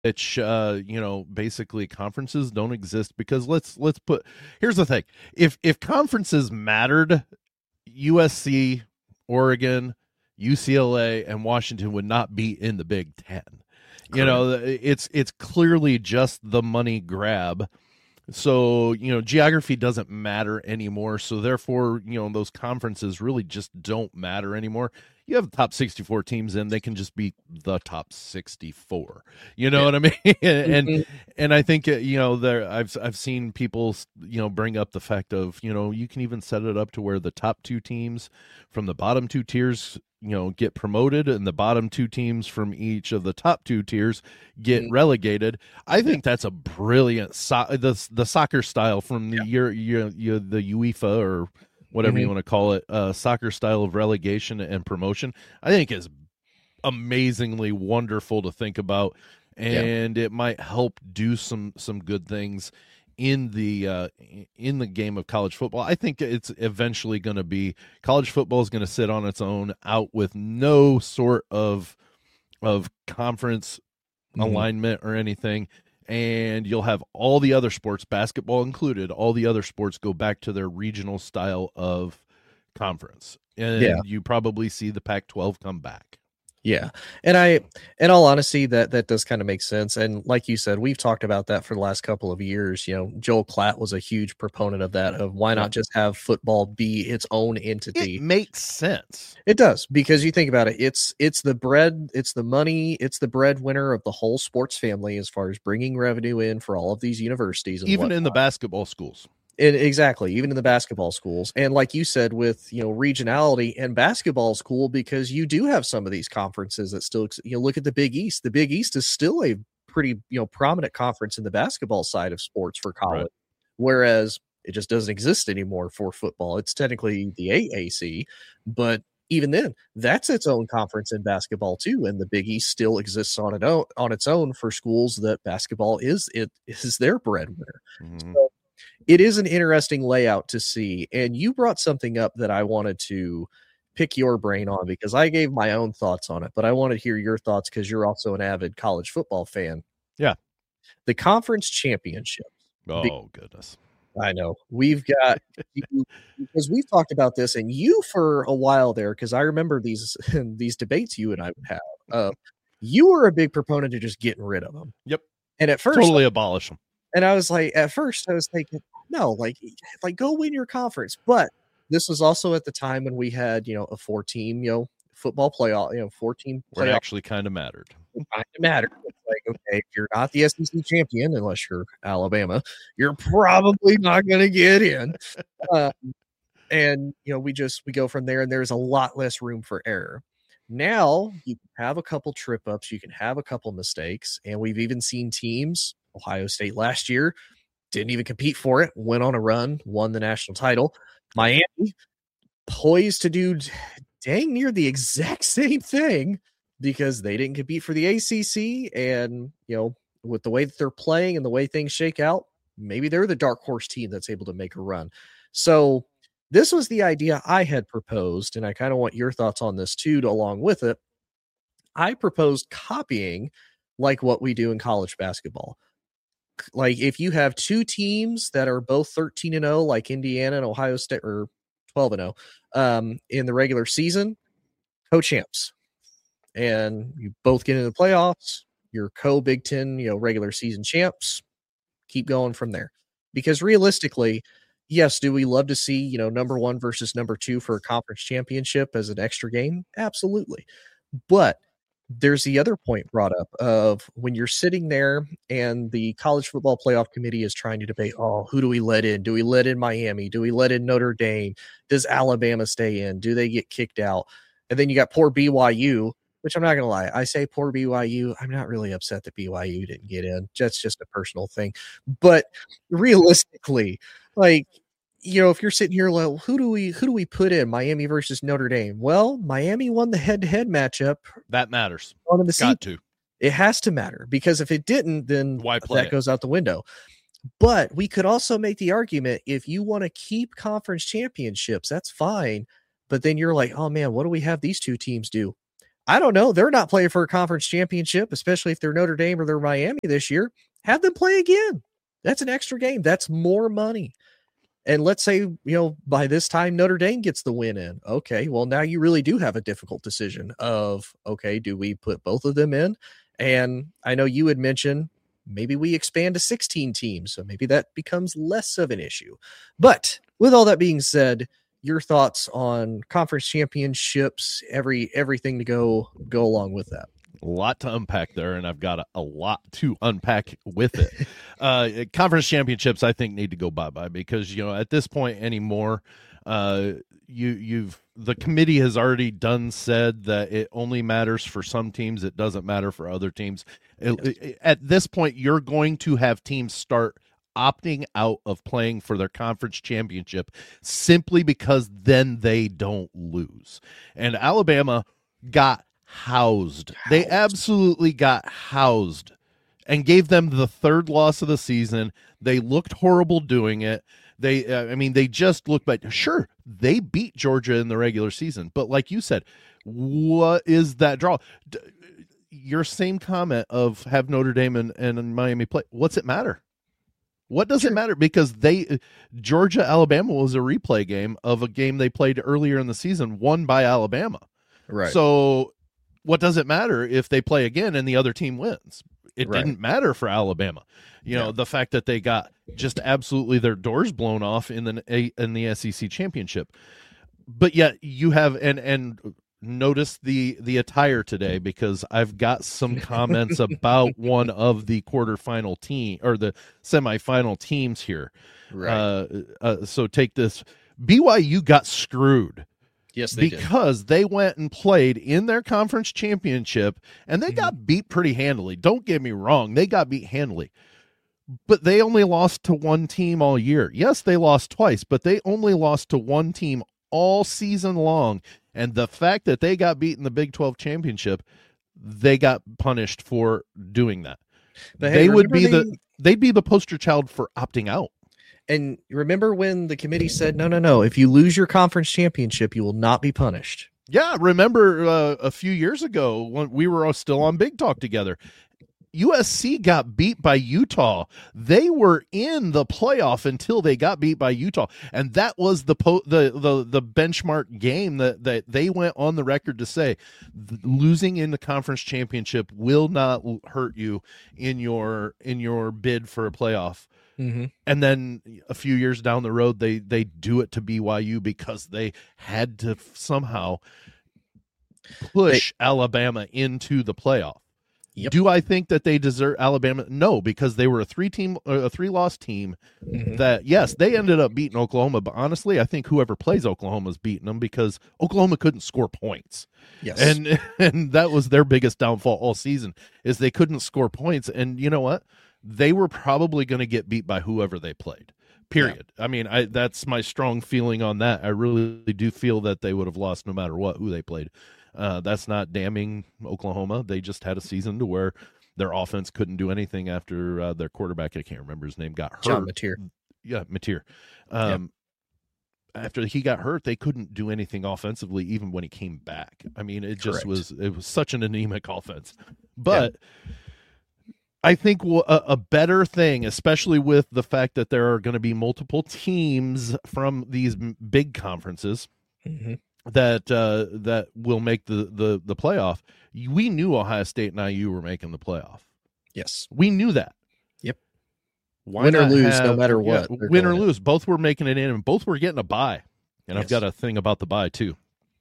which basically conferences don't exist because let's put here's the thing. If conferences mattered, USC, Oregon, UCLA, and Washington would not be in the Big Ten. It's clearly just the money grab. So, geography doesn't matter anymore. So therefore, those conferences really just don't matter anymore. You have the top 64 teams in, they can just be the top 64. You know what I mean? and I think there I've seen people bring up the fact of, you can even set it up to where the top two teams from the bottom two tiers get promoted, and the bottom two teams from each of the top two tiers get relegated. I think that's a brilliant the soccer style from the the UEFA or whatever you want to call it, soccer style of relegation and promotion. I think is amazingly wonderful to think about, and it might help do some good things in the game of college football. I think it's eventually going to be college football is going to sit on its own, out with no sort of conference alignment or anything, and you'll have all the other sports, basketball included, all the other sports go back to their regional style of conference, and you probably see the Pac-12 come back. Yeah. And in all honesty, that does kind of make sense. And like you said, we've talked about that for the last couple of years. Joel Klatt was a huge proponent of that, of why not just have football be its own entity. It makes sense. It does, because you think about it, it's the bread, it's the money, it's the breadwinner of the whole sports family as far as bringing revenue in for all of these universities. And even in the basketball schools. Exactly, even in the basketball schools. And like you said, with regionality, and basketball is cool because you do have some of these conferences that still, look at the Big East. The Big East is still a pretty prominent conference in the basketball side of sports for college, whereas it just doesn't exist anymore for football. It's technically the AAC, but even then, that's its own conference in basketball too, and the Big East still exists on its own for schools that basketball is their breadwinner. So it is an interesting layout to see. And you brought something up that I wanted to pick your brain on, because I gave my own thoughts on it, but I want to hear your thoughts because you're also an avid college football fan. Yeah. The conference championships. Oh, goodness. I know. We've got, because we've talked about this, and you for a while there, because I remember these debates you and I would have. You were a big proponent of just getting rid of them. Yep. And at first, totally abolish them. And I was like, at first I was thinking, no, like go win your conference. But this was also at the time when we had, a 4-team, football playoff, 4-team playoff. Where it actually kind of mattered. It kind of mattered. It's like, okay, if you're not the SEC champion, unless you're Alabama, you're probably not going to get in. And, we go from there, and there's a lot less room for error. Now you can have a couple trip ups, you can have a couple mistakes, and we've even seen teams, Ohio State last year, didn't even compete for it, went on a run, won the national title. Miami, poised to do dang near the exact same thing because they didn't compete for the ACC. And, with the way that they're playing and the way things shake out, maybe they're the dark horse team that's able to make a run. So this was the idea I had proposed, and I kind of want your thoughts on this too, along with it. I proposed copying like what we do in college basketball. Like if you have two teams that are both 13-0, like Indiana and Ohio State, or 12-0 in the regular season, co-champs, and you both get into the playoffs, you're co-Big Ten, regular season champs, keep going from there. Because realistically, yes, do we love to see, number one versus number two for a conference championship as an extra game? Absolutely. But there's the other point brought up of when you're sitting there and the college football playoff committee is trying to debate, who do we let in? Do we let in Miami? Do we let in Notre Dame? Does Alabama stay in? Do they get kicked out? And then you got poor BYU, which I'm not going to lie. I say poor BYU. I'm not really upset that BYU didn't get in. That's just a personal thing. But realistically, if you're sitting here, like, who do we put in Miami versus Notre Dame? Well, Miami won the head-to-head matchup. That matters. Got to. It has to matter, because if it didn't, then why play that goes out the window. But we could also make the argument, if you want to keep conference championships, that's fine. But then you're like, oh man, what do we have these two teams do? I don't know. They're not playing for a conference championship, especially if they're Notre Dame or they're Miami this year. Have them play again. That's an extra game. That's more money. And let's say, by this time Notre Dame gets the win in. Okay, well, now you really do have a difficult decision of, okay, do we put both of them in? And I know you had mentioned maybe we expand to 16 teams, so maybe that becomes less of an issue. But with all that being said, your thoughts on conference championships, everything to go along with that. A lot to unpack there, and I've got a lot to unpack with it. Conference championships, I think, need to go bye-bye because, at this point anymore, the committee has already said that it only matters for some teams. It doesn't matter for other teams. At this point, you're going to have teams start opting out of playing for their conference championship simply because then they don't lose. And Alabama got housed. They absolutely got housed and gave them the third loss of the season. They looked horrible doing it. They just looked like, sure, they beat Georgia in the regular season, but like you said, what is that draw? Your same comment of have Notre Dame and Miami play. What's it matter? What does it matter? Because Georgia Alabama was a replay game of a game they played earlier in the season, won by Alabama. Right. So what does it matter if they play again and the other team wins? It didn't matter for Alabama. The fact that they got just absolutely their doors blown off in the SEC championship. But yet you have and notice the attire today, because I've got some comments about one of the quarterfinal team or the semifinal teams here. Right. So take this. BYU got screwed. Yes, they because they went and played in their conference championship and they got beat pretty handily. Don't get me wrong. They got beat handily, but they only lost to one team all year. Yes, they lost twice, but they only lost to one team all season long. And the fact that they got beat in the Big 12 championship, they got punished for doing that. But hey, they'd be the poster child for opting out. And remember when the committee said, no, if you lose your conference championship, you will not be punished. Yeah, remember a few years ago when we were all still on Big Talk together, USC got beat by Utah. They were in the playoff until they got beat by Utah, and that was the benchmark game that they went on the record to say losing in the conference championship will not hurt you in your bid for a playoff. Mm-hmm. And then a few years down the road, they do it to BYU because they had to somehow push Alabama into the playoff. Yep. Do I think that they deserve Alabama? No, because they were a three-loss team. Mm-hmm. That yes, they ended up beating Oklahoma, but honestly, I think whoever plays Oklahoma's beating them because Oklahoma couldn't score points. Yes, and that was their biggest downfall all season is they couldn't score points. And you know what? They were probably going to get beat by whoever they played. Period. Yeah. I mean, that's my strong feeling on that. I really do feel that they would have lost no matter who they played. That's not damning Oklahoma. They just had a season to where their offense couldn't do anything after their quarterback, I can't remember his name, got hurt. John Mateer. Yeah, Mateer. After he got hurt, they couldn't do anything offensively even when he came back. I mean, it was such an anemic offense. But I think a better thing, especially with the fact that there are going to be multiple teams from these big conferences, that will make the playoff. We knew Ohio State and IU were making the playoff. Yes, we knew that. Yep. Win or lose, no matter what. Win or lose, both were making it in, and both were getting a bye. And I've got a thing about the bye too.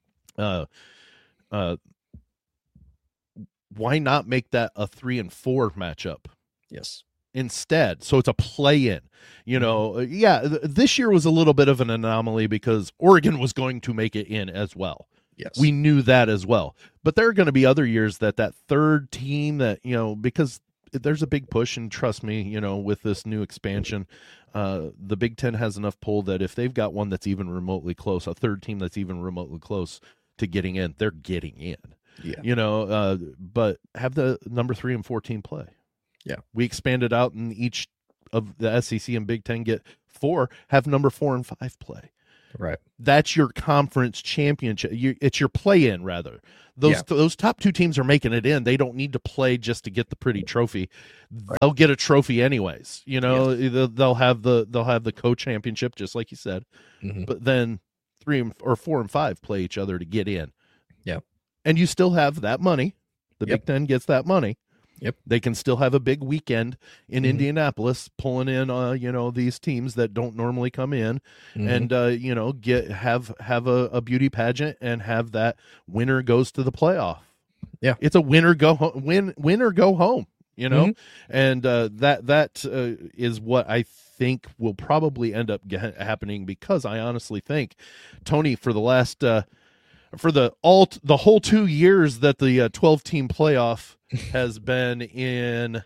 Why not make that a 3-4 matchup? Yes. Instead, so it's a play-in. This year was a little bit of an anomaly because Oregon was going to make it in as well. Yes, we knew that as well. But there are going to be other years that third team that because there's a big push, and trust me, with this new expansion, the Big Ten has enough pull that if they've got one that's even remotely close, a third team that's even remotely close to getting in, they're getting in. Yeah, but have the number 3 and 4 team play. Yeah, we expanded out, and each of the SEC and Big Ten get 4, have number 4 and 5 play. Right. That's your conference championship. It's your play-in, rather. Those top two teams are making it in. They don't need to play just to get the pretty trophy. They'll get a trophy anyways. They'll have the co-championship, just like you said. Mm-hmm. But then 3 or 4 and 5 play each other to get in. Yeah. And you still have that money. The Big Ten gets that money. Yep. They can still have a big weekend in Indianapolis, pulling in these teams that don't normally come in, and have a beauty pageant and have that winner goes to the playoff. Yeah. It's a winner go home, win or go home, and that is what I think will probably end up happening, because I honestly think, Tony, for the last for the whole 2 years that the 12-team playoff has been in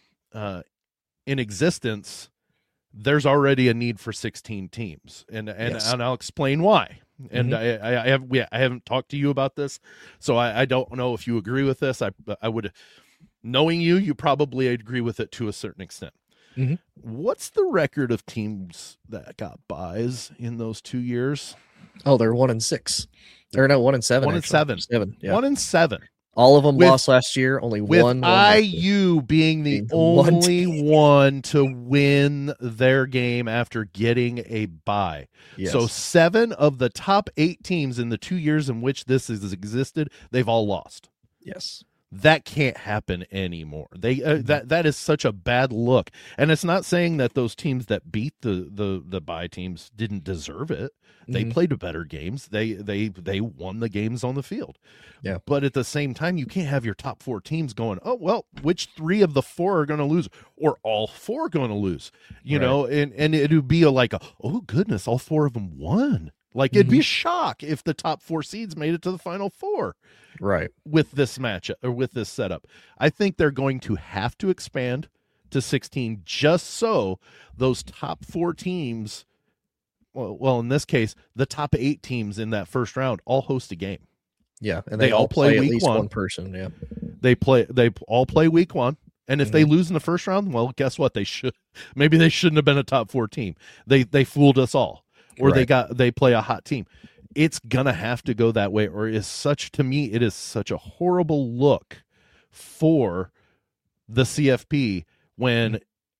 existence, there's already a need for 16 teams, and I'll explain why. And I haven't talked to you about this, so I don't know if you agree with this. I would, knowing you probably agree with it to a certain extent. Mm-hmm. What's the record of teams that got buys in those 2 years? Oh, they're 1-6. Or no, 1-7. 1-7. 7. Yeah. 1-7. All of them lost last year. Only one. IU being the only one to win their game after getting a bye. Yes. So 7 of the top 8 teams in the 2 years in which this has existed, they've all lost. Yes. That can't happen anymore. That is such a bad look. And it's not saying that those teams that beat the bye teams didn't deserve it. They played better games. They won the games on the field. Yeah. But at the same time, you can't have your top 4 teams going, oh, well, which 3 of the 4 are going to lose, or all 4 going to lose, and it would be oh goodness, all 4 of them won. Like, it'd be a shock if the top 4 seeds made it to the Final Four. Right. With this matchup, or with this setup. I think they're going to have to expand to 16 just so those top 4 teams, well, in this case, the top 8 teams in that first round all host a game. Yeah, and they all play at week least 1. One person, yeah. They all play week 1. And if they lose in the first round, well, guess what? They shouldn't have been a top 4 team. They fooled us all. Or they play a hot team. It's gonna have to go that way, or it is such a horrible look for the CFP when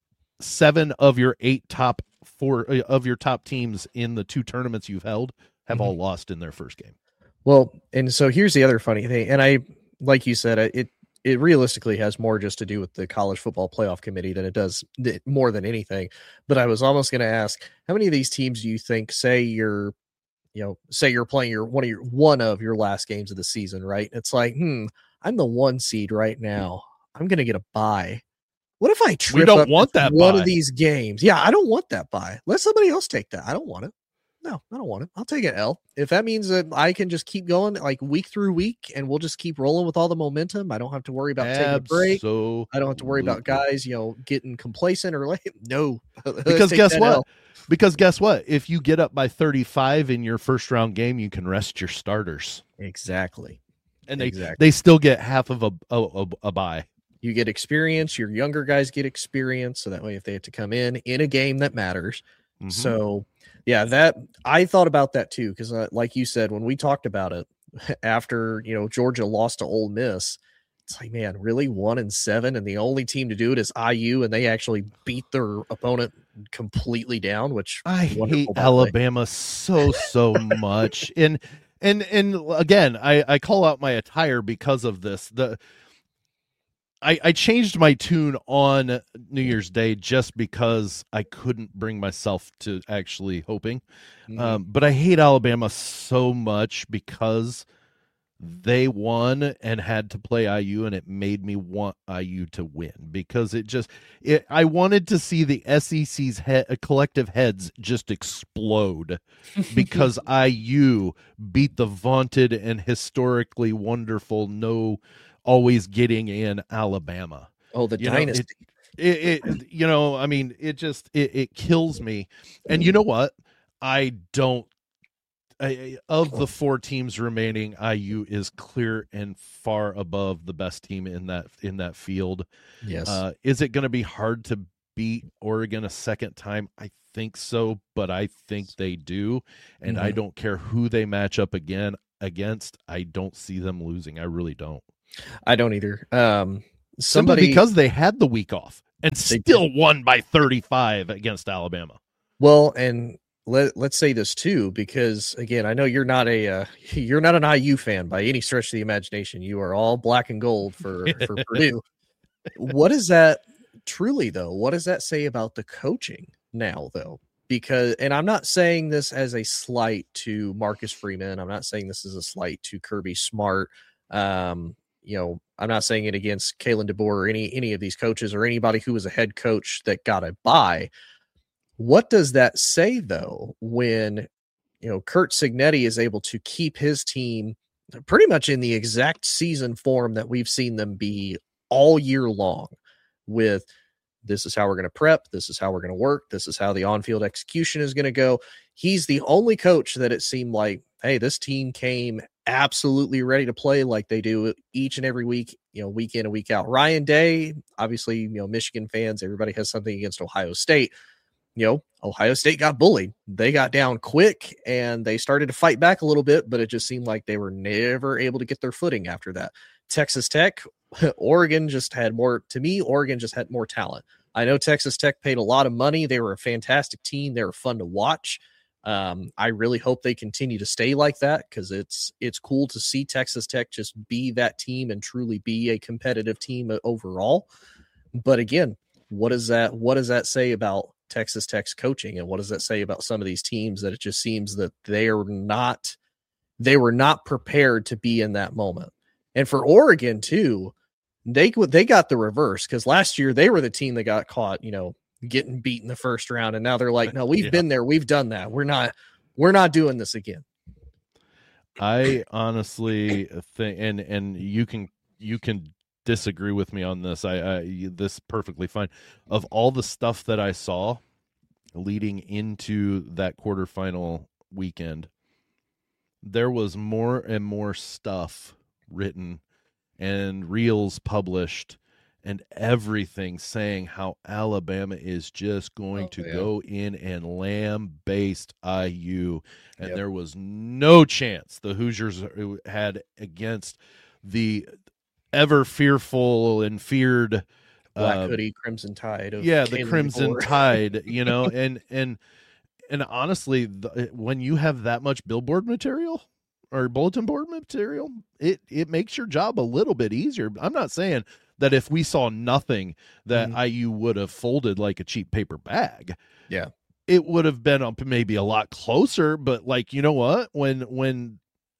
7 of your 8 top 4 of your top teams in the 2 tournaments you've held have all lost in their first game. Well, and so here's the other funny thing, and I, like you said, it realistically has more just to do with the college football playoff committee than it does more than anything. But I was almost going to ask, how many of these teams do you think, say you're playing one of your last games of the season, right? It's like, I'm the 1 seed right now. I'm going to get a bye. What if I trip up one of these games? Yeah, I don't want that bye. Let somebody else take that. I don't want it. No, I don't want it. I'll take an L. If that means that I can just keep going like week through week and we'll just keep rolling with all the momentum, I don't have to worry about taking a break. I don't have to worry about guys, getting complacent or like, no. Because guess what? Because guess what? If you get up by 35 in your first round game, you can rest your starters. Exactly. And they still get half of a bye. You get experience. Your younger guys get experience. So that way, if they have to come in a game that matters. So yeah, that I thought about that too. Cause like you said, when we talked about it after, Georgia lost to Ole Miss, it's like, man, really 1-7. And the only team to do it is IU. And they actually beat their opponent completely down, which I hate Alabama so much. And again, I call out my attire because of this. I changed my tune on New Year's Day just because I couldn't bring myself to actually hoping. But I hate Alabama so much because they won and had to play IU, and it made me want IU to win because I wanted to see the SEC's collective heads just explode because IU beat the vaunted and historically wonderful always getting in Alabama. Oh, the dynasty. It kills me. And you know what? Of the 4 teams remaining, IU is clear and far above the best team in that field. Yes. Is it going to be hard to beat Oregon a second time? I think so, but I think they do. And I Mhm. don't care who they match up against. I don't see them losing. I really don't. I don't either. Simply Somebody because they had the week off and they did. still won by 35 against Alabama. Well, and let's say this too, because again, I know you're not you're not an IU fan by any stretch of the imagination. You are all black and gold for Purdue. What is that truly though? What does that say about the coaching now though? Because, and I'm not saying this as a slight to Marcus Freeman. I'm not saying this is a slight to Kirby Smart. I'm not saying it against Kalen DeBoer or any of these coaches or anybody who was a head coach that got a bye. What does that say though when Kurt Signetti is able to keep his team pretty much in the exact season form that we've seen them be all year long, with this is how we're going to prep, this is how we're going to work, this is how the on-field execution is going to go. He's the only coach that it seemed like, hey, this team came absolutely ready to play like they do each and every week, week in and week out. Ryan Day, obviously, Michigan fans, everybody has something against Ohio State. Ohio State got bullied. They got down quick and they started to fight back a little bit, but it just seemed like they were never able to get their footing after that. Texas Tech, Oregon just had more talent. I know Texas Tech paid a lot of money. They were a fantastic team. They were fun to watch. I really hope they continue to stay like that, because it's cool to see Texas Tech just be that team and truly be a competitive team overall. But again, what does that say about Texas Tech's coaching, and what does that say about some of these teams that it just seems that they were not prepared to be in that moment? And for Oregon too, they got the reverse, because last year they were the team that got caught, getting beat in the first round, and now they're like, no, we've been there, we've done that, we're not doing this again. I honestly think, and you can disagree with me on this. This is perfectly fine. Of all the stuff that I saw leading into that quarterfinal weekend, there was more and more stuff written and reels published and everything saying how Alabama is just going to go in and lambaste IU. And there was no chance the Hoosiers had against the ever fearful and feared Black hoodie, Crimson Tide. The Crimson Tide, and honestly, when you have that much billboard material or bulletin board material, it makes your job a little bit easier. I'm not saying that if we saw nothing that IU would have folded like a cheap paper bag. Yeah. It would have been up maybe a lot closer, but like, you know what? When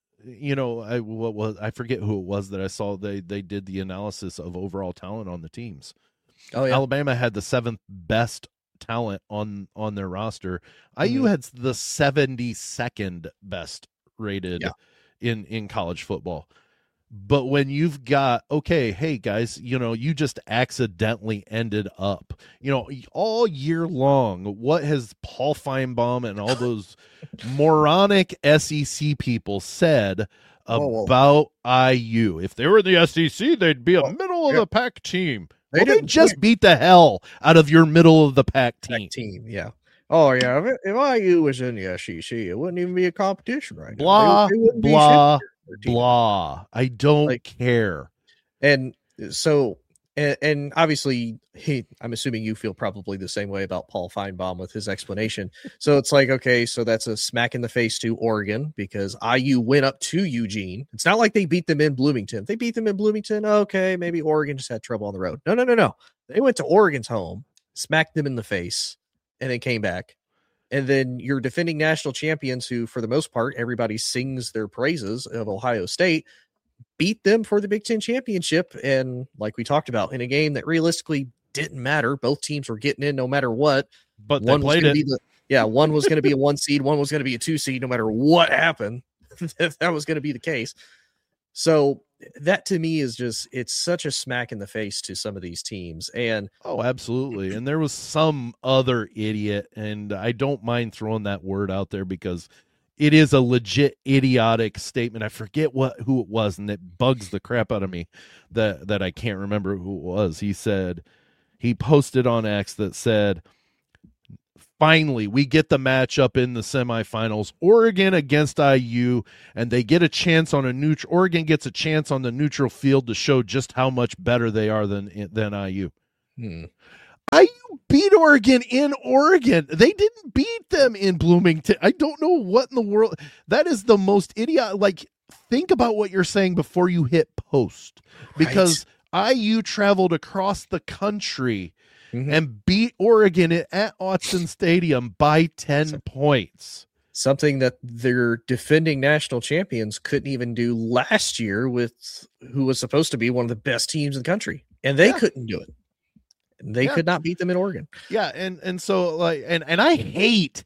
I forget who it was that I saw, they did the analysis of overall talent on the teams. Oh yeah. Alabama had the 7th best talent on their roster. IU had the 72nd best rated in college football. But when you've got, okay, hey guys, you just accidentally ended up, all year long, what has Paul Feinbaum and all those moronic SEC people said about IU? If they were in the SEC, they'd be a middle of the pack team. They just beat the hell out of your middle of the pack team. Yeah. Oh yeah. If IU was in the SEC, it wouldn't even be a competition right now. Blah. I don't like, care. And so, and obviously, I'm assuming you feel probably the same way about Paul Feinbaum with his explanation. So it's like, okay, so that's a smack in the face to Oregon, because IU went up to Eugene. It's not like they beat them in Bloomington. If they beat them in Bloomington, okay, maybe Oregon just had trouble on the road. No. They went to Oregon's home, smacked them in the face, and then came back. And then your defending national champions, who for the most part, everybody sings their praises of Ohio State, beat them for the Big Ten championship. And like we talked about, in a game that realistically didn't matter, both teams were getting in no matter what. But one was going to be one was going to be a 1 seed, one was going to be a 2 seed, no matter what happened. That was going to be the case. So that to me is just, it's such a smack in the face to some of these teams. And oh, absolutely. And there was some other idiot, and I don't mind throwing that word out there because it is a legit idiotic statement. I forget who it was, and it bugs the crap out of me that I can't remember who it was. He posted on X that said, finally we get the matchup in the semifinals, Oregon against IU, and they get a chance on a neutral. Oregon gets a chance on the neutral field to show just how much better they are than IU. IU beat Oregon in Oregon. They didn't beat them in Bloomington. I don't know what in the world. That is the most idiot. Like, think about what you're saying before you hit post, because IU traveled across the country and beat Oregon at Autzen Stadium by 10 points. Something that their defending national champions couldn't even do last year with who was supposed to be one of the best teams in the country. And they couldn't do it. They could not beat them in Oregon. Yeah, and so like and I hate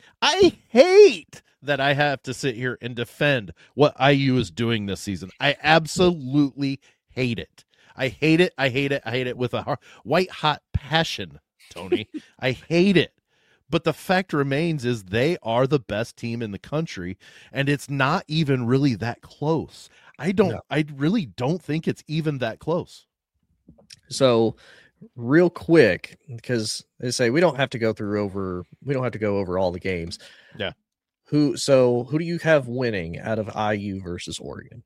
that I have to sit here and defend what IU is doing this season. I absolutely hate it. I hate it. I hate it. I hate it with a white hot passion, Tony. I hate it. But the fact remains is they are the best team in the country, and it's not even really that close. I really don't think it's even that close. So real quick, because they say we don't have to go over all the games. Yeah. Who do you have winning out of IU versus Oregon?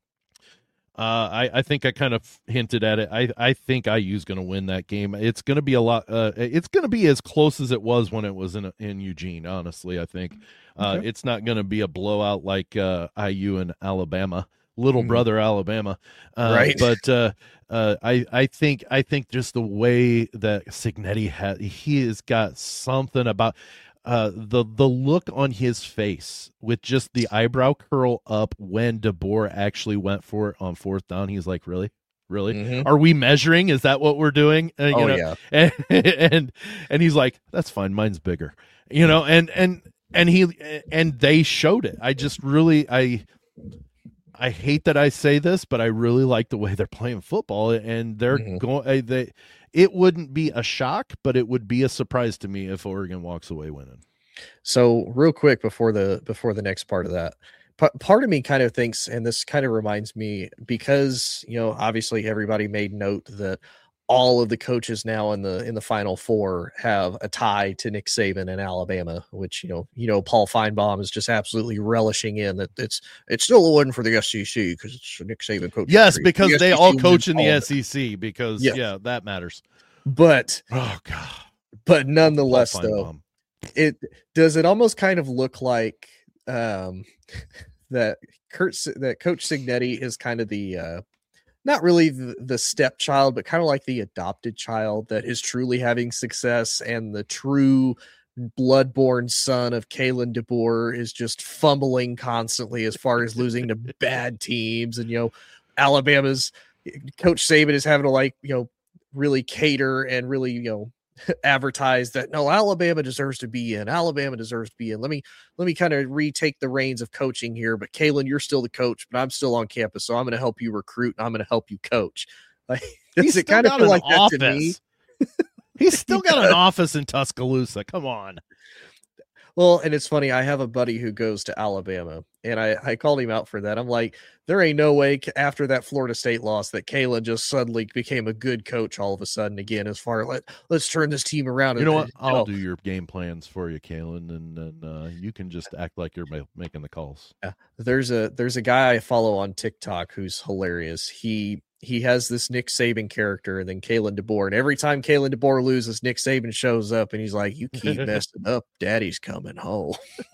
I think I kind of hinted at it. I think IU's going to win that game. It's going to be a lot. It's going to be as close as it was when it was in Eugene. Honestly, I think it's not going to be a blowout like IU and Alabama, little brother Alabama. Right. But I think just the way that Cignetti he has got something about. The look on his face with just the eyebrow curl up when DeBoer actually went for it on fourth down. He's like, really? Are we measuring? Is that what we're doing? Yeah. And he's like, that's fine. Mine's bigger, and they showed it. I just really, I hate that I say this, but I really like the way they're playing football, and they're going, it wouldn't be a shock, but it would be a surprise to me if Oregon walks away winning. So real quick before the next part of that, part of me kind of thinks, and this kind of reminds me, because obviously everybody made note that all of the coaches now in the Final Four have a tie to Nick Saban and Alabama, which Paul Feinbaum is just absolutely relishing in that it's still a win for the SEC because it's Nick Saban coach. Yes, because they all coach in the SEC because that matters. But but nonetheless, though, it almost kind of look like that Coach Cignetti is kind of the not really the stepchild, but kind of like the adopted child that is truly having success, and the true blood-born son of Kalen DeBoer is just fumbling constantly as far as losing to bad teams. And, Alabama's Coach Saban is having to really cater and really, advertise that no, Alabama deserves to be in. Alabama deserves to be in. Let me kind of retake the reins of coaching here. But Kalen, you're still the coach, but I'm still on campus, so I'm going to help you recruit and I'm going to help you coach. Like, does it kind of feel like that to me? He's still got an office in Tuscaloosa. Come on. Well, and it's funny. I have a buddy who goes to Alabama, and I called him out for that. I'm like, there ain't no way after that Florida State loss that Kalen just suddenly became a good coach all of a sudden again. As far as let's turn this team around. You know what? I'll do your game plans for you, Kalen, and then you can just act like you're making the calls. Yeah. There's a guy I follow on TikTok who's hilarious. He has this Nick Saban character and then Kalen DeBoer. And every time Kalen DeBoer loses, Nick Saban shows up and he's like, you keep messing up, Daddy's coming home.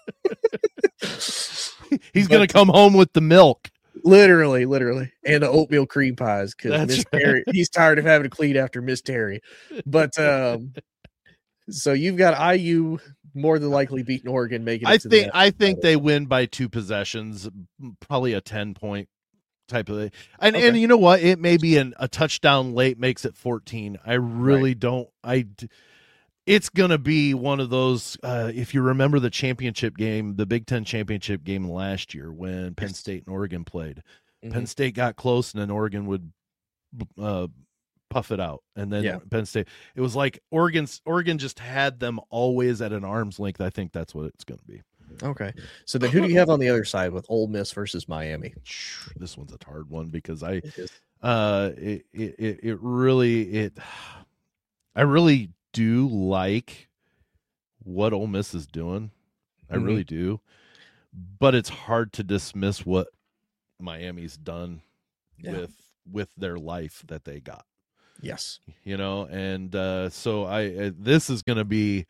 He's going to come home with the milk. Literally. And the oatmeal cream pies because Miss Terry, he's tired of having to clean after Miss Terry. But so you've got IU more than likely beating Oregon, making it I think they win by 2 possessions, probably a 10-point type of thing. And you know what? It may be a touchdown late makes it 14. I really don't. It's going to be one of those, if you remember the championship game, the Big Ten championship game last year when Penn State and Oregon played. Penn State got close and then Oregon would puff it out. And then Penn State, it was like Oregon just had them always at an arm's length. I think that's what it's going to be. Okay. So then who do you have on the other side with Ole Miss versus Miami? This one's a hard one because I really do like what Ole Miss is doing. I really do. But it's hard to dismiss what Miami's done with their life that they got. Yes. And so this is going to be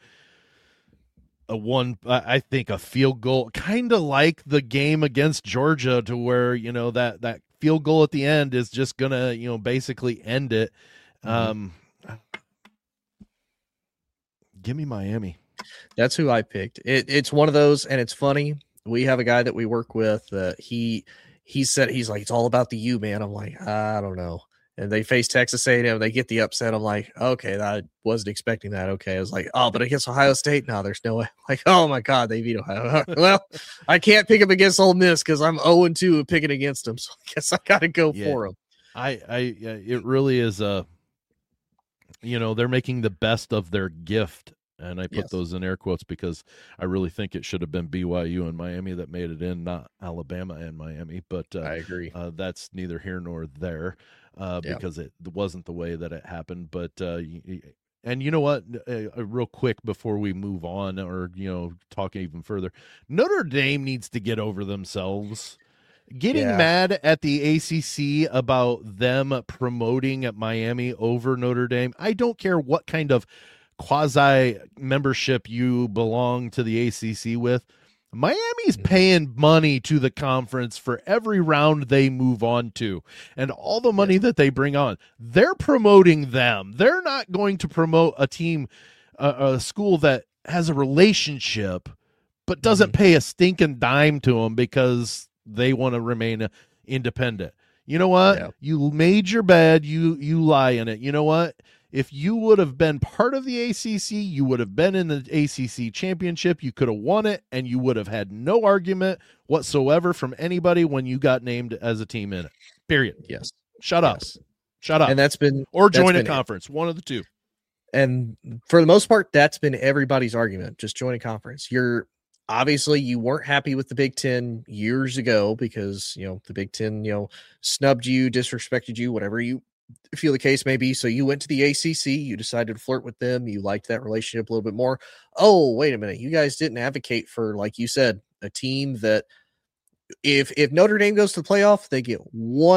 I think a field goal, kind of like the game against Georgia, to where, that field goal at the end is just going to, basically end it. Give me Miami. That's who I picked. It's one of those, and it's funny. We have a guy that we work with. He said, he's like, it's all about the U, man. I'm like, I don't know. And they face Texas A&M. They get the upset. I'm like, okay, I wasn't expecting that. Okay, I was like, oh, but against Ohio State, no, there's no way. Like, oh my God, they beat Ohio. Well, I can't pick them against Ole Miss because I'm 0-2 picking against them. So I guess I got to go for them. It really is they're making the best of their gift. And I put those in air quotes because I really think it should have been BYU and Miami that made it in, not Alabama and Miami. But I agree. That's neither here nor there because it wasn't the way that it happened. But and you know what? Real quick before we move on, or talking even further, Notre Dame needs to get over themselves. Getting mad at the ACC about them promoting at Miami over Notre Dame. I don't care what kind of quasi membership you belong to the ACC with. Miami's paying money to the conference for every round they move on to, and all the money that they bring on, they're promoting them. They're not going to promote a team, a school that has a relationship but doesn't pay a stinking dime to them because they want to remain independent. You know what? Yeah. You made your bed. You lie in it. You know what? If you would have been part of the ACC, you would have been in the ACC championship. You could have won it, and you would have had no argument whatsoever from anybody when you got named as a team in it. Period. Yes. Shut up. Shut up. And that's been or join a conference. One of the two. And for the most part, that's been everybody's argument. Just join a conference. Obviously, you weren't happy with the Big Ten years ago because, the Big Ten, snubbed you, disrespected you, whatever you feel the case may be. So you went to the ACC, you decided to flirt with them. You liked that relationship a little bit more. Oh, wait a minute. You guys didn't advocate for, like you said, a team that if Notre Dame goes to the playoff, they get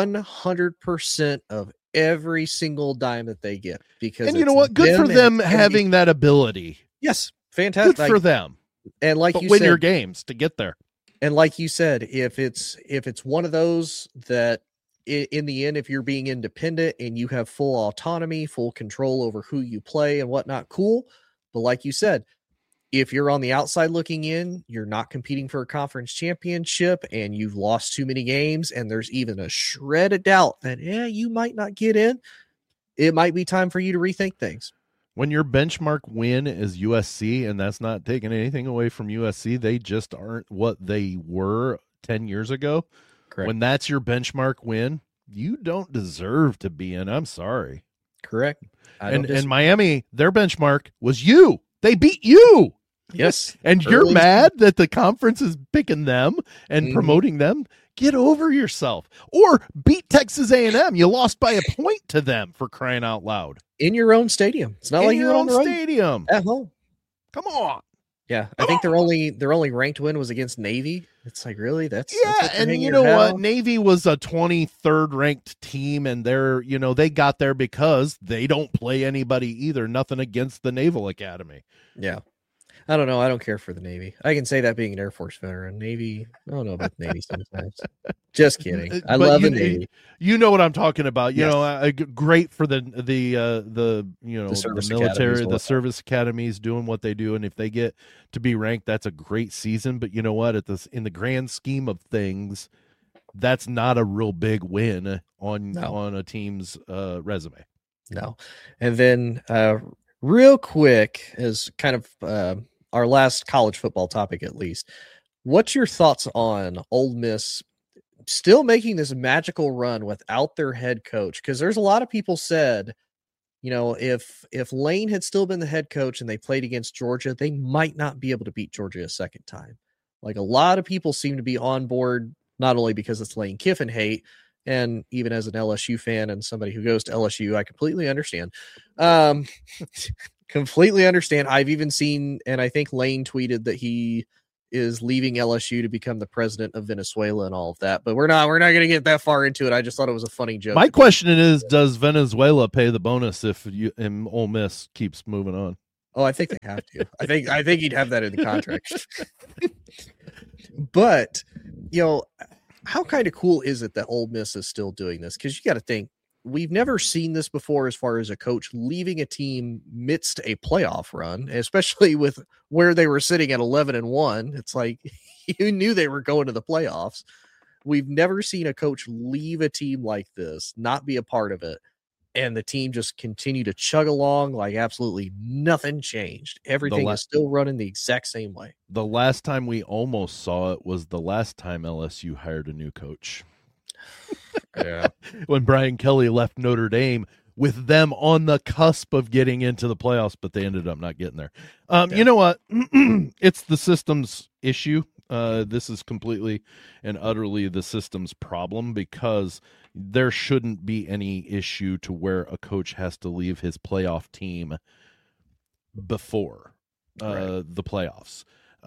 100% of every single dime that they get. And you know what? Good for them having that ability. Yes. Fantastic. Good for them. And like but you win said, your games to get there. And like you said, if it's one of those that in the end, if you're being independent and you have full autonomy, full control over who you play and whatnot, cool. But like you said, if you're on the outside looking in, you're not competing for a conference championship and you've lost too many games and there's even a shred of doubt that, you might not get in, it might be time for you to rethink things. When your benchmark win is USC, and that's not taking anything away from USC, they just aren't what they were 10 years ago. Correct. When that's your benchmark win, you don't deserve to be in. I'm sorry. Correct. And Miami, their benchmark was you. They beat you. Yes. And you're mad that the conference is picking them and promoting them? Get over yourself. Or beat Texas A&M. You lost by a point to them, for crying out loud. In your own stadium. It's not like you're on the road. Stadium. At home. Come on. Yeah, I think their only ranked win was against Navy. It's like, really? That's and you know what? Navy was a 23rd ranked team, and they got there because they don't play anybody either. Nothing against the Naval Academy. Yeah. I don't know. I don't care for the Navy. I can say that being an Air Force veteran. Navy, I don't know about the Navy sometimes. Just kidding. I love the Navy. You know what I'm talking about. You know, great for the military, the service academies doing what they do, and if they get to be ranked, that's a great season. But you know what? In the grand scheme of things, that's not a real big win on a team's resume. No. And then real quick, as kind of our last college football topic, at least, what's your thoughts on Ole Miss still making this magical run without their head coach? Because there's a lot of people said, if Lane had still been the head coach and they played against Georgia, they might not be able to beat Georgia a second time. Like, a lot of people seem to be on board, not only because it's Lane Kiffin hate, And even as an LSU fan and somebody who goes to LSU, I completely understand. Completely understand. I've even seen, and I think Lane tweeted that he is leaving LSU to become the president of Venezuela and all of that. But we're not going to get that far into it. I just thought it was a funny joke. My question is, does Venezuela pay the bonus if Ole Miss keeps moving on? Oh, I think they have to. I think he'd have that in the contract. But, how kind of cool is it that Ole Miss is still doing this? Because you got to think, we've never seen this before as far as a coach leaving a team midst a playoff run, especially with where they were sitting at 11-1. It's like you knew they were going to the playoffs. We've never seen a coach leave a team like this, not be a part of it, and the team just continue to chug along like absolutely nothing changed. Everything is still running the exact same way. The last time we almost saw it was the last time LSU hired a new coach. Yeah. When Brian Kelly left Notre Dame with them on the cusp of getting into the playoffs, but they ended up not getting there. You know what? It's the system's issue. This is completely and utterly the system's problem, because there shouldn't be any issue to where a coach has to leave his playoff team before the playoffs.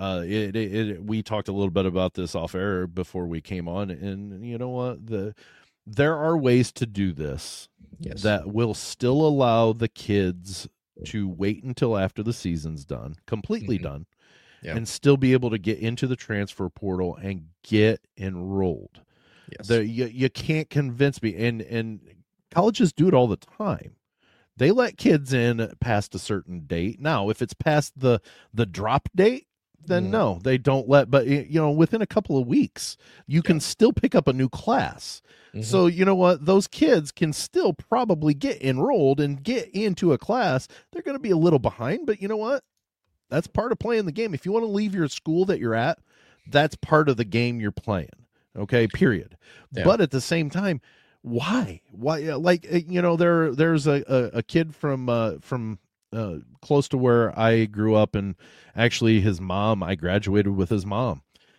We talked a little bit about this off air before we came on, and you know what? There are ways to do this that will still allow the kids to wait until after the season's done, completely done, and still be able to get into the transfer portal and get enrolled. Yes. You can't convince me, and colleges do it all the time. They let kids in past a certain date. Now, if it's past the drop date, then no, they don't let. But within a couple of weeks, you can still pick up a new class. Mm-hmm. So you know what? Those kids can still probably get enrolled and get into a class. They're going to be a little behind, but you know what? That's part of playing the game. If you want to leave your school that you're at, that's part of the game you're playing. Okay, period. Yeah. But at the same time, why? Like, there's a kid from close to where I grew up, and actually his mom, I graduated with his mom,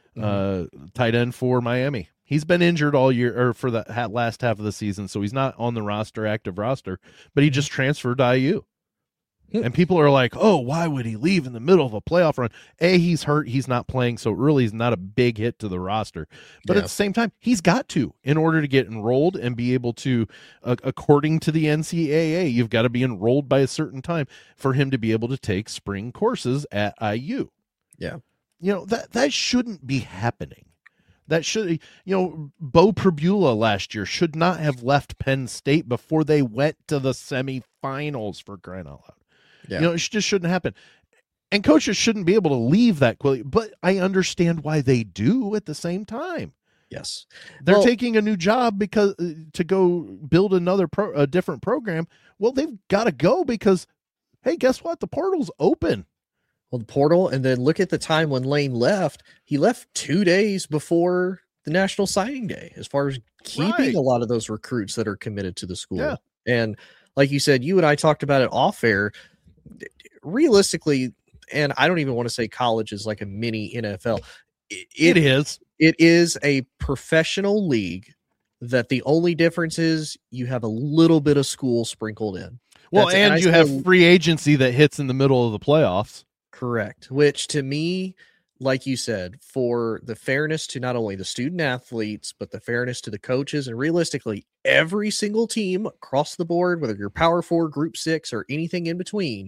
tight end for Miami. He's been injured all year, or for the last half of the season, so he's not on the active roster, but he just transferred to IU. And people are like, oh, why would he leave in the middle of a playoff run? He's hurt. He's not playing, so really he's not a big hit to the roster. But at the same time, he's got to, in order to get enrolled and be able to, according to the NCAA, you've got to be enrolled by a certain time for him to be able to take spring courses at IU. Yeah. That shouldn't be happening. That should, Bo Pribula last year should not have left Penn State before they went to the semifinals, for crying out loud. Yeah. It just shouldn't happen. And coaches shouldn't be able to leave that quickly, but I understand why they do at the same time. Yes. They're taking a new job because to go build a different program. Well, they've got to go because, hey, guess what? The portal's open. Well, the portal, and then look at the time when Lane left. He left 2 days before the National Signing Day, as far as keeping a lot of those recruits that are committed to the school. Yeah. And like you said, you and I talked about it off air. Realistically, and I don't even want to say college is like a mini NFL. It is. It is a professional league that the only difference is you have a little bit of school sprinkled in. Well, and you have free agency that hits in the middle of the playoffs. Correct. Which to me, like you said, for the fairness to not only the student athletes, but the fairness to the coaches, and realistically, every single team across the board, whether you're Power 4, Group 6, or anything in between,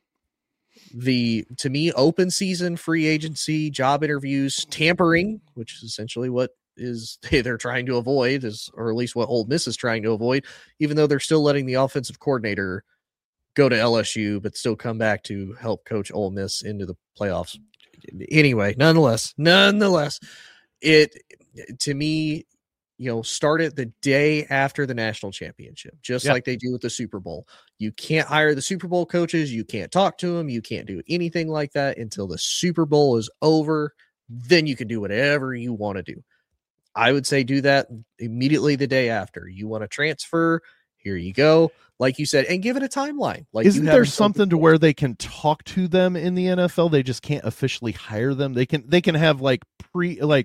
to me, open season, free agency, job interviews, tampering, which is essentially what they're trying to avoid, or at least what Ole Miss is trying to avoid, even though they're still letting the offensive coordinator go to LSU, but still come back to help coach Ole Miss into the playoffs. Anyway, nonetheless, it, to me, start it the day after the national championship, just like they do with the Super Bowl. You can't hire the Super Bowl coaches. You can't talk to them. You can't do anything like that until the Super Bowl is over. Then you can do whatever you want to do. I would say do that immediately the day after. You want to transfer, here you go. Like you said, and give it a timeline. Like, isn't there something to where they can talk to them in the NFL? They just can't officially hire them. They can have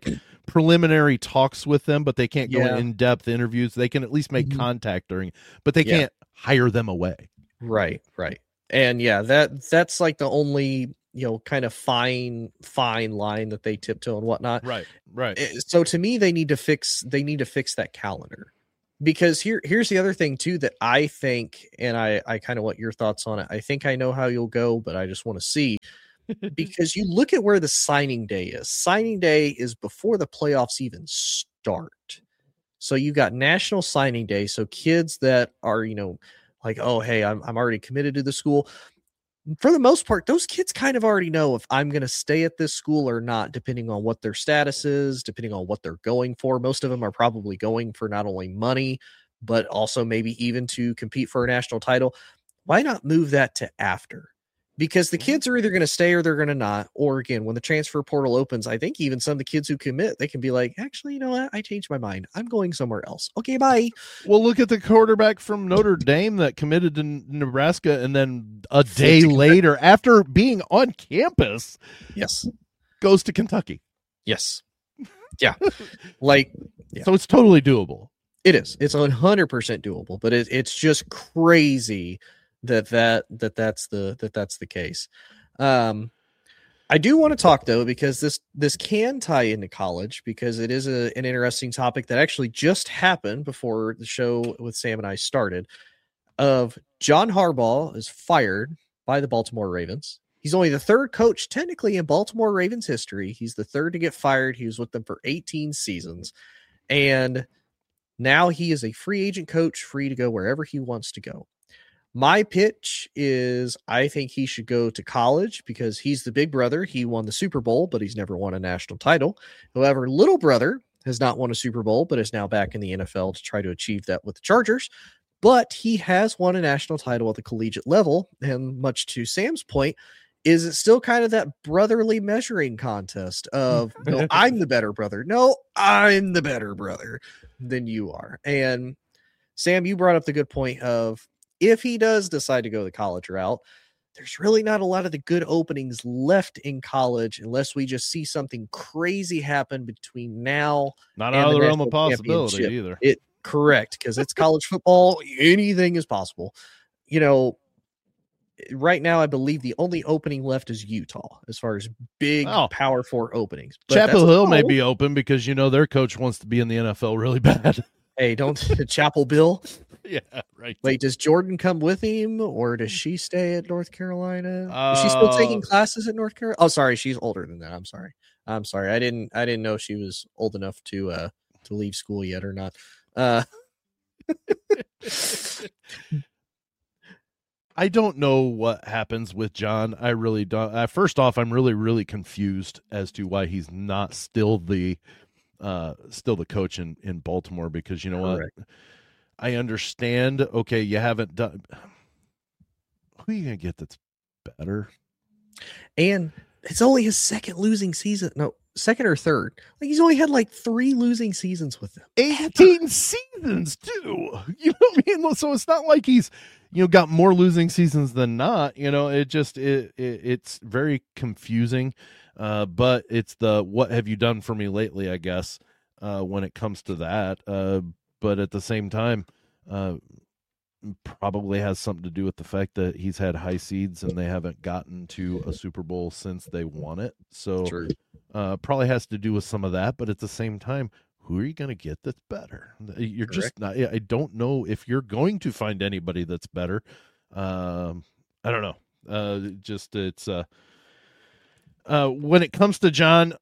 preliminary talks with them, but they can't go Yeah. in depth interviews. They can at least make Mhm. contact during, but they Yeah. can't hire them away. Right. And yeah, that's like the only, kind of fine line that they tiptoe and whatnot. Right. So to me, they need to fix that calendar, because here's the other thing too that I think, and I kind of want your thoughts on it. I think I know how you'll go, but I just want to see, because you look at where the signing day is. Signing day is before the playoffs even start. So you got National Signing Day. So kids that are, like, oh, hey, I'm already committed to the school. For the most part, those kids kind of already know if I'm going to stay at this school or not, depending on what their status is, depending on what they're going for. Most of them are probably going for not only money, but also maybe even to compete for a national title. Why not move that to after? Because the kids are either going to stay or they're going to not. Or again, when the transfer portal opens, I think even some of the kids who commit, they can be like, actually, you know what? I changed my mind. I'm going somewhere else. Okay, bye. Well, look at the quarterback from Notre Dame that committed to Nebraska, and then a day later, after being on campus, yes, goes to Kentucky. Yes. Yeah. Like, yeah. So it's totally doable. It is. It's 100% doable, but it's just crazy that's the case. I do want to talk though, because this can tie into college, because it is an interesting topic that actually just happened before the show with Sam and I started. Of John Harbaugh is fired by the Baltimore Ravens. He's only the third coach technically in Baltimore Ravens history. He's the third to get fired. He was with them for 18 seasons, and now he is a free agent coach, free to go wherever he wants to go. My pitch is I think he should go to college, because he's the big brother. He won the Super Bowl, but he's never won a national title. However, little brother has not won a Super Bowl, but is now back in the NFL to try to achieve that with the Chargers. But he has won a national title at the collegiate level. And much to Sam's point, is it still kind of that brotherly measuring contest of, no, I'm the better brother. No, I'm the better brother than you are. And Sam, you brought up the good point of, if he does decide to go the college route, there's really not a lot of the good openings left in college unless we just see something crazy happen between now. Not out of the realm of possibility either. Correct, because it's college football. Anything is possible. Right now, I believe the only opening left is Utah as far as big Power 4 openings. But Chapel Hill may be open because, their coach wants to be in the NFL really bad. Hey, don't Chapel Bill. Yeah, right. Wait, does Jordan come with him, or does she stay at North Carolina? Is she still taking classes at North Carolina? Oh, sorry, she's older than that. I'm sorry. I didn't know she was old enough to leave school yet or not. I don't know what happens with John. I really don't. First off, I'm really, really confused as to why he's not still the coach in Baltimore, because you know Correct. What? I understand. Okay, you haven't done. Who are you gonna get that's better? And it's only his second losing season. No, second or third. Like, he's only had like 3 losing seasons with them. 18 seasons too. You know what I mean? So it's not like he's got more losing seasons than not. It's very confusing. But it's the what have you done for me lately, I guess, when it comes to that. But at the same time, probably has something to do with the fact that he's had high seeds and they haven't gotten to a Super Bowl since they won it. So probably has to do with some of that. But at the same time, who are you going to get that's better? You're Correct. Just not. I don't know if you're going to find anybody that's better. I don't know. It's when it comes to John,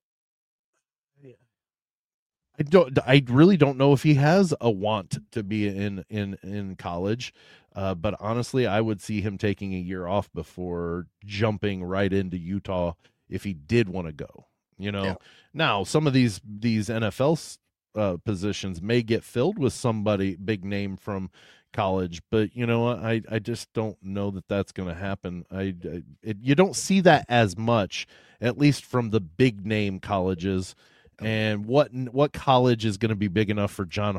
I really don't know if he has a want to be in college. But honestly, I would see him taking a year off before jumping right into Utah if he did want to go. Now some of these NFL positions may get filled with somebody big name from college, but I just don't know that that's going to happen. You don't see that as much, at least from the big name colleges. And what college is going to be big enough for John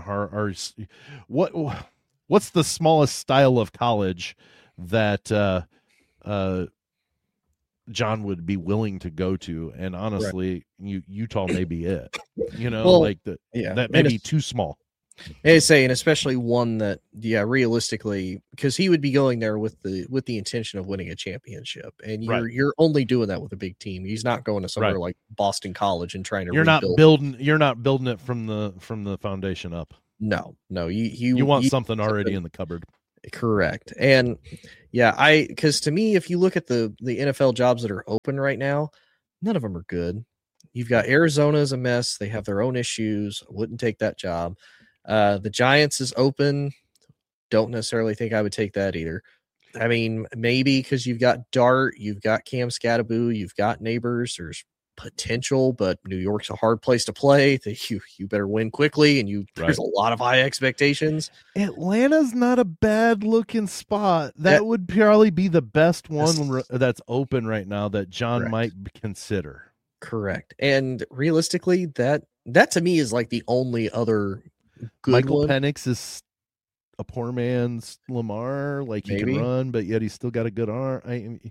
what's the smallest style of college that John would be willing to go to. And honestly, Utah may be it. Well, like that may be too small. I say, and especially one that, realistically, because he would be going there with the intention of winning a championship, and you're only doing that with a big team. He's not going to somewhere like Boston College and trying to. You're not building it from the foundation up. No, you want something already in the cupboard. Correct. And because to me, if you look at the NFL jobs that are open right now, none of them are good. You've got Arizona is a mess. They have their own issues. Wouldn't take that job. The Giants is open. Don't necessarily think I would take that either. I mean, maybe because you've got Dart, you've got Cam Scattaboo, you've got Neighbors. There's potential, but New York's a hard place to play. You better win quickly, and there's a lot of high expectations. Atlanta's not a bad looking spot. That would probably be the best one that's open right now that John might consider. Correct. And realistically, that to me is like the only other good Michael one. Penix is a poor man's Lamar. Like he can run, but yet he's still got a good arm.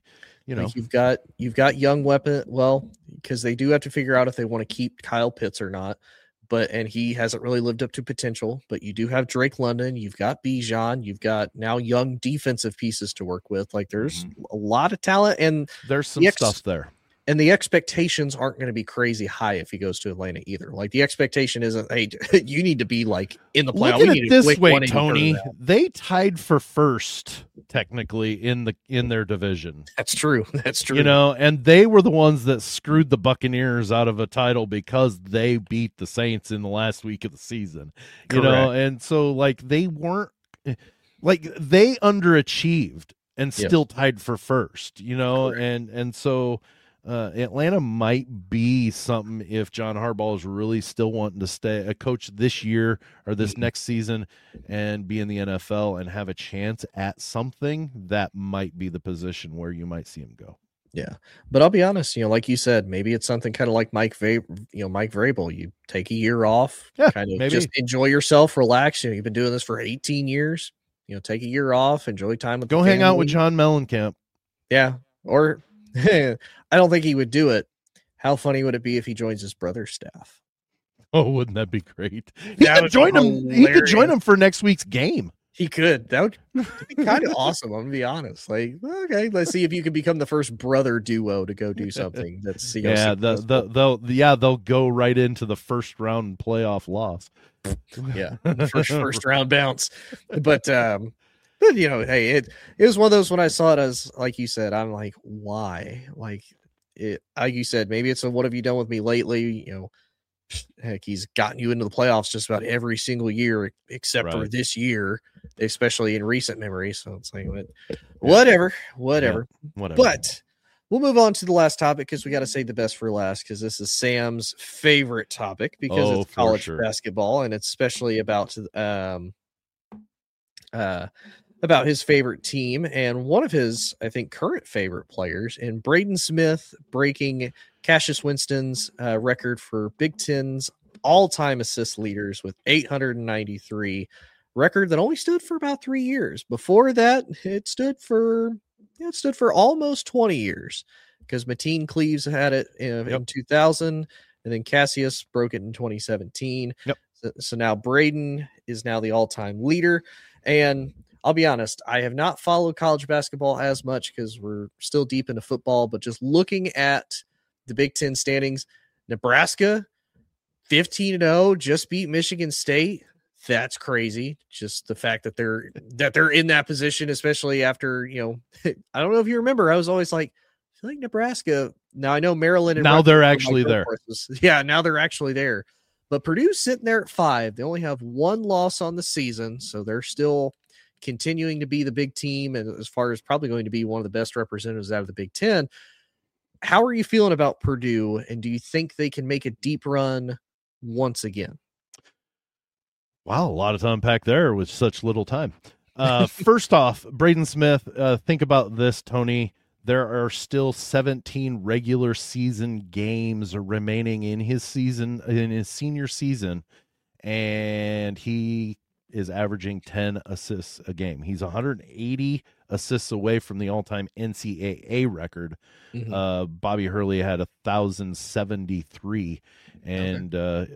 Like you've got young weapon. Well, because they do have to figure out if they want to keep Kyle Pitts or not. And he hasn't really lived up to potential. But you do have Drake London. You've got Bijan. You've got now young defensive pieces to work with. Like there's a lot of talent, and there's some stuff there. And the expectations aren't going to be crazy high if he goes to Atlanta either. Like the expectation isn't, hey, you need to be like in the playoff. Look at it this way, Tony. They tied for first technically in their division. That's true. And they were the ones that screwed the Buccaneers out of a title because they beat the Saints in the last week of the season. And so like they weren't like they underachieved and still tied for first. And so. Atlanta might be something if John Harbaugh is really still wanting to stay a coach this year or this next season and be in the NFL and have a chance at something. That might be the position where you might see him go. Yeah, but I'll be honest, like you said, maybe it's something kind of like Mike Vrabel. You take a year off, kind of just enjoy yourself, relax. You've been doing this for 18 years. Take a year off, enjoy time with. Go hang out with John Mellencamp. Yeah, or. I don't think he would do it. How funny would it be if he joins his brother's staff? Oh, wouldn't that be great? He could join him. He could join him for next week's game. He could. That would be kind of awesome. I'm gonna be honest. Like, okay, let's see if you can become the first brother duo to go do something. That's they'll go right into the first round playoff loss. Yeah, first round bounce. But hey, it was one of those when I saw it as like you said, I'm like, why? Like you said, maybe it's a what have you done with me lately? Heck, he's gotten you into the playoffs just about every single year except for this year, especially in recent memory. So it's like whatever. Yeah, But we'll move on to the last topic because we got to save the best for last because this is Sam's favorite topic because it's college basketball and it's especially about his favorite team and one of his, I think, current favorite players in Braden Smith breaking Cassius Winston's record for Big Ten's all-time assist leaders with 893, record that only stood for about 3 years. Before that, it stood for almost 20 years because Mateen Cleaves had it in 2000, and then Cassius broke it in 2017. Yep. So now Braden is now the all-time leader, and I'll be honest, I have not followed college basketball as much because we're still deep into football, but just looking at the Big Ten standings, Nebraska 15-0 just beat Michigan State. That's crazy. Just the fact that they're in that position, especially after, I don't know if you remember, I was always like, I feel like Nebraska. Now I know Maryland. And now they're actually there. Yeah, now they're actually there. But Purdue's sitting there at 5. They only have one loss on the season, so they're still continuing to be the big team and as far as probably going to be one of the best representatives out of the Big Ten. How are you feeling about Purdue, and do you think they can make a deep run once again? Wow, a lot to unpack there with such little time. First off, Braden Smith, think about this, Tony. There are still 17 regular season games remaining in his senior season, and he is averaging 10 assists a game. He's 180 assists away from the all-time NCAA record. Mhm. Bobby Hurley had 1,073, and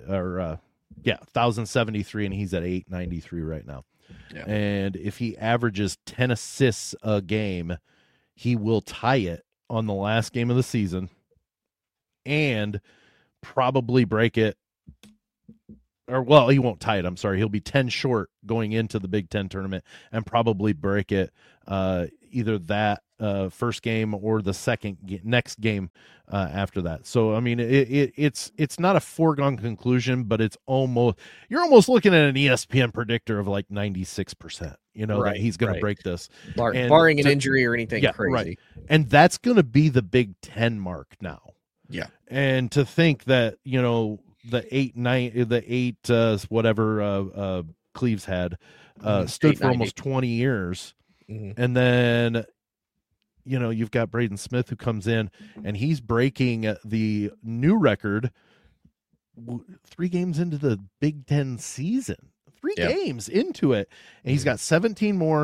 1,073, and he's at 893 right now. Yeah. And if he averages 10 assists a game, he will tie it on the last game of the season and probably break it. Or, well, he won't tie it. I'm sorry. He'll be 10 short going into the Big Ten tournament and probably break it either that first game or the next game after that. So, I mean, it's not a foregone conclusion, but you're almost looking at an ESPN predictor of like 96%, that he's going to break this. Barring an injury or anything crazy. Right. And that's going to be the Big Ten mark now. Yeah. And to think that, the 8 whatever Cleves had stood for almost 20 years. Mm-hmm. And then you've got Braden Smith who comes in and he's breaking the new record 3 games into the Big Ten season. 3 games into it, and he's got 17 more